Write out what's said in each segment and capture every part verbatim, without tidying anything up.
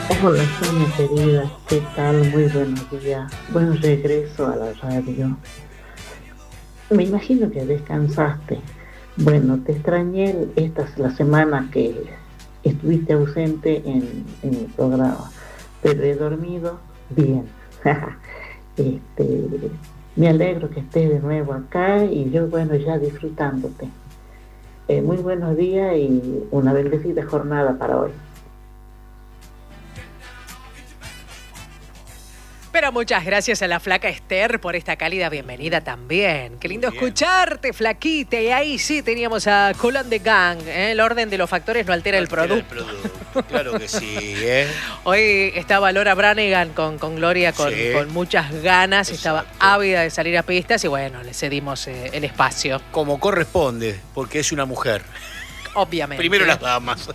Hola, Sonia querida, ¿qué tal? Muy buenos días. Buen regreso a la radio. Me imagino que descansaste. Bueno, te extrañé el- esta la semana que estuviste ausente en, en el programa, pero he dormido bien. Este, me alegro que estés de nuevo acá y yo, bueno, ya disfrutándote. Eh, muy buenos días y una bendecida jornada para hoy. Pero muchas gracias a la flaca Esther por esta cálida bienvenida también. Qué lindo Muy bien. escucharte, flaquita. Y ahí sí teníamos a Colón de Gang. ¿eh? El orden de los factores no altera el Altera producto. el producto. Claro que sí, ¿eh? Hoy estaba Laura Branigan con, con Gloria con, Sí. con muchas ganas. Estaba Exacto. ávida de salir a pistas y bueno, le cedimos eh, el espacio, Como corresponde, porque es una mujer. obviamente. Primero las damas.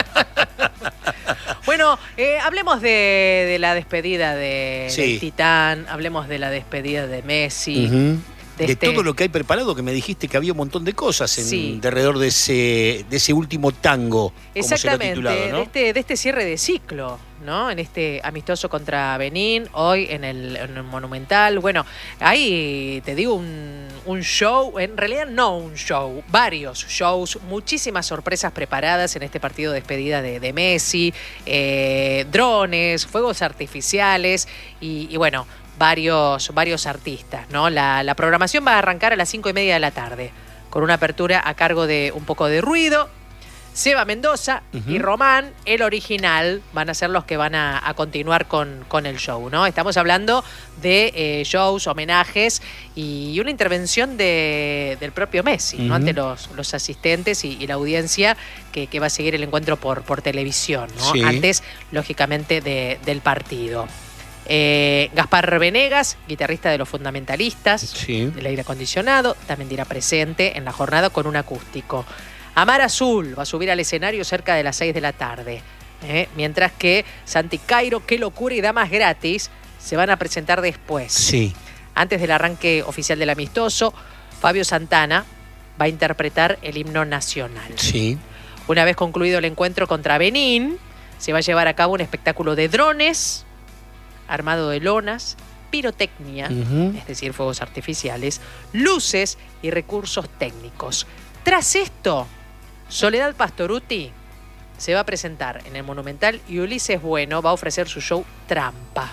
Bueno, eh, hablemos de, de la despedida de, Sí. del Titán, hablemos de la despedida de Messi. Ujú. de De este- todo lo que hay preparado, que me dijiste que había un montón de cosas en, Sí. de alrededor de ese, de ese último tango, como se lo ha Exactamente, titulado, ¿no? de, este, de este cierre de ciclo, ¿no? En este amistoso contra Benín, hoy en el, en el Monumental. Bueno, ahí te digo un, un show, en realidad no un show, varios shows, muchísimas sorpresas preparadas en este partido de despedida de, de Messi, eh, drones, fuegos artificiales y, y bueno, varios, varios artistas, ¿no? La, la programación va a arrancar a las cinco y media de la tarde, con una apertura a cargo de Un Poco de Ruido. Seba Mendoza Ujú. y Román, el original, van a ser los que van a, a continuar con, con el show, ¿no? Estamos hablando de eh, shows, homenajes y una intervención de, del propio Messi, ¿no? Ujú. Ante los, los asistentes y, y la audiencia que, que va a seguir el encuentro por, por televisión, ¿no? Sí. Antes, lógicamente, de- del partido. Eh, Gaspar Venegas, guitarrista de Los Fundamentalistas, Sí. del aire acondicionado, también dirá presente en la jornada con un acústico. Amar Azul va a subir al escenario cerca de las seis de la tarde, ¿eh? Mientras que Santi Cairo, Qué Locura y Damas Gratis se van a presentar después. Sí. Antes del arranque oficial del amistoso, Fabio Santana va a interpretar el himno nacional. Sí. Una vez concluido el encuentro contra Benín, se va a llevar a cabo un espectáculo de drones, armado de lonas, pirotecnia, Ujú. es decir, fuegos artificiales, luces y recursos técnicos. Tras esto, Soledad Pastorutti se va a presentar en el Monumental y Ulises Bueno va a ofrecer su show Trampa.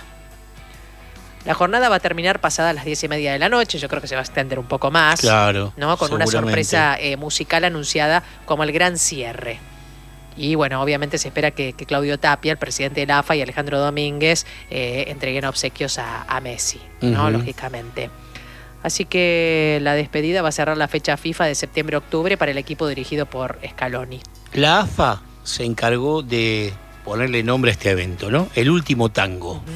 La jornada va a terminar pasada las diez y media de la noche, yo creo que se va a extender un poco más, Claro. ¿no? Con una seguramente. sorpresa eh, musical anunciada como el gran cierre. Y bueno, obviamente se espera que, que Claudio Tapia, el presidente de la A F A, y Alejandro Domínguez eh, entreguen obsequios a, a Messi, ¿no? Ujú. Lógicamente. Así que la despedida va a cerrar la fecha FIFA de septiembre-octubre para el equipo dirigido por Scaloni. La A F A se encargó de ponerle nombre a este evento, ¿no? El último tango. Ujú.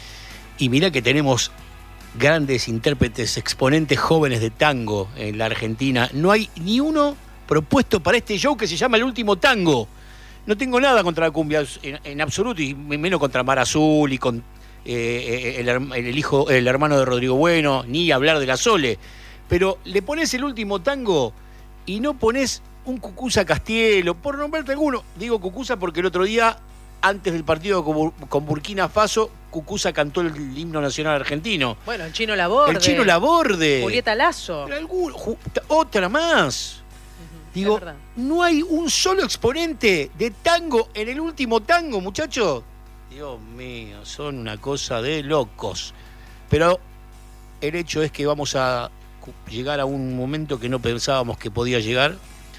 Y mira que tenemos grandes intérpretes, exponentes jóvenes de tango en la Argentina. No hay ni uno propuesto para este show que se llama El Último Tango. No tengo nada contra la cumbia en, en absoluto, y menos contra Mar Azul y con eh, el, herm- el hijo, el hermano de Rodrigo Bueno, ni hablar de la Sole. Pero le pones El Último Tango y no pones un Cucuza Castielo, por nombrarte alguno. Digo Cucuza porque el otro día, antes del partido con, Bur- con Burkina Faso, Cucuza cantó el himno nacional argentino. Bueno, el Chino Laborde. El Chino Laborde. Julieta Lazo. Pero algún- ju- otra más. Ujú, Digo, es verdad. no hay un solo exponente de tango en el último tango, muchachos. Dios mío, son una cosa de locos. Pero el hecho es que vamos a cu- llegar a un momento que no pensábamos que podía llegar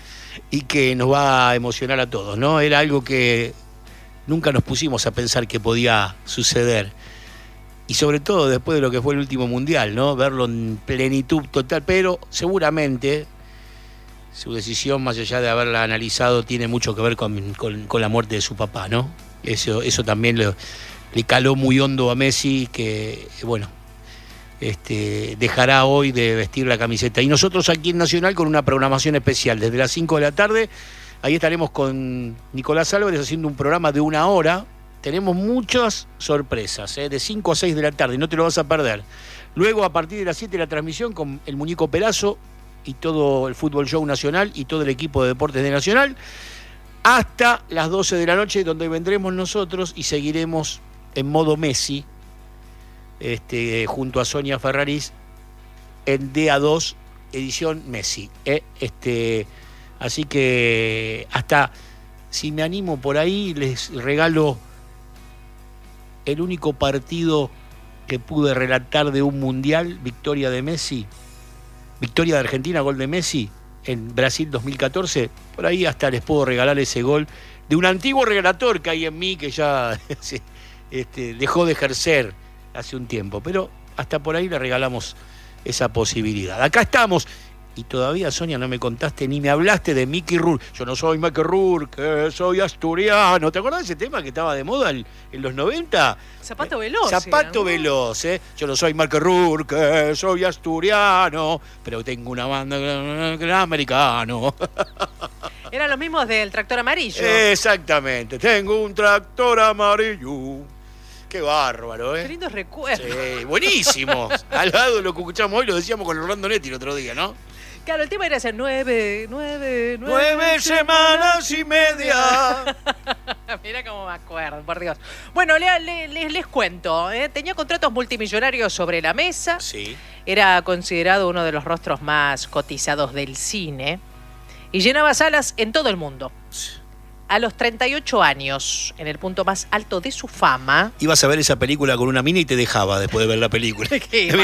y que nos va a emocionar a todos, ¿no? Era algo que nunca nos pusimos a pensar que podía suceder. Y sobre todo después de lo que fue el último mundial, ¿no? Verlo en plenitud total, pero seguramente su decisión, más allá de haberla analizado, tiene mucho que ver con, con- con la muerte de su papá, ¿no? Eso, eso también le, le caló muy hondo a Messi, que, bueno, este, dejará hoy de vestir la camiseta. Y nosotros aquí en Nacional con una programación especial, desde las cinco de la tarde, ahí estaremos con Nicolás Álvarez haciendo un programa de una hora. Tenemos muchas sorpresas, ¿eh? De cinco a seis de la tarde, no te lo vas a perder. Luego, a partir de las siete, la transmisión con el Muñeco Perazo y todo el Fútbol Show Nacional y todo el equipo de Deportes de Nacional. hasta las doce de la noche, donde vendremos nosotros y seguiremos en modo Messi, este, junto a Sonia Ferraris, en D A dos, edición Messi. ¿eh? Este, así que hasta, si me animo por ahí, les regalo el único partido que pude relatar de un mundial, victoria de Messi, victoria de Argentina, gol de Messi, en Brasil dos mil catorce. Por ahí hasta les puedo regalar ese gol de un antiguo relator que hay en mí, que ya este, dejó de ejercer hace un tiempo, pero hasta por ahí le regalamos esa posibilidad. Acá estamos. Y todavía, Sonia, no me contaste ni me hablaste de Mickey Rourke. Yo no soy Mickey Rourke, soy asturiano. ¿Te acordás de ese tema que estaba de moda en, en los noventa? Zapato Veloz. Zapato ¿no? Veloz, ¿eh? Yo no soy Mickey Rourke, soy asturiano, pero tengo una banda gran americano. Eran los mismos del Tractor Amarillo. Exactamente, tengo un tractor amarillo. Qué bárbaro, ¿eh? Qué lindos recuerdos. Sí, buenísimo. Al lado de lo que escuchamos hoy, lo decíamos con Orlando Netti el otro día, ¿no? Claro, el tema era hacer nueve, nueve, nueve, Nueve semanas y media. Mira cómo me acuerdo, por Dios. Bueno, le, le, les, les cuento. ¿eh? Tenía contratos multimillonarios sobre la mesa. Sí. Era considerado uno de los rostros más cotizados del cine. Y llenaba salas en todo el mundo. A los treinta y ocho años, en el punto más alto de su fama. Ibas a ver esa película con una mina y te dejaba después de ver la película. ¿Qué?